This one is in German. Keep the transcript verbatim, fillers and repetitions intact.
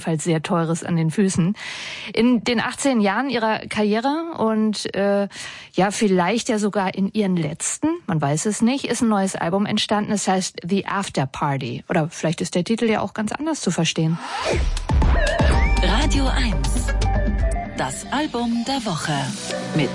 jedenfalls sehr Teures an den Füßen. In den achtzehn Jahren ihrer Karriere und äh, ja, vielleicht ja sogar in ihren letzten, man weiß es nicht, ist ein neues Album entstanden. Das heißt The After Party. Oder vielleicht ist der Titel ja auch ganz anders zu verstehen. Radio eins. Das Album der Woche mit